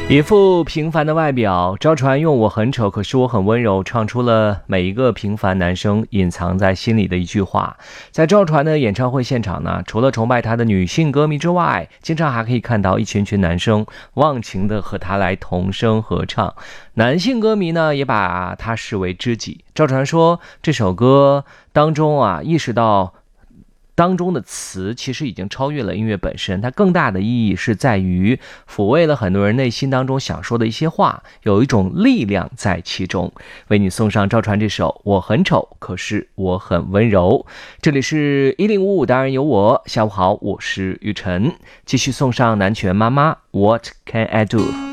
一副平凡的外表，赵传用我很丑，可是我很温柔，唱出了每一个平凡男生隐藏在心里的一句话。在赵传的演唱会现场呢，除了崇拜他的女性歌迷之外，经常还可以看到一群男生忘情的和他来同声合唱。男性歌迷呢，也把他视为知己。赵传说这首歌当中意识到当中的词其实已经超越了音乐本身，它更大的意义是在于抚慰了很多人内心当中想说的一些话，有一种力量在其中。为你送上赵传这首《我很丑，可是我很温柔》。这里是1055，当然有我。下午好，我是雨晨，继续送上南拳妈妈 What Can I Do。